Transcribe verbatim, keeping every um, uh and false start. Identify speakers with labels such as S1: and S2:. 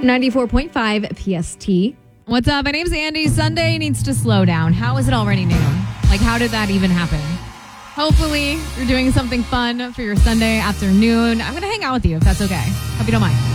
S1: ninety-four point five P S T.
S2: What's up? My name's Andy. Sunday needs to slow down. How is it already noon? Like, how did that even happen? Hopefully, you're doing something fun for your Sunday afternoon. I'm going to hang out with you if that's okay. Hope you don't mind.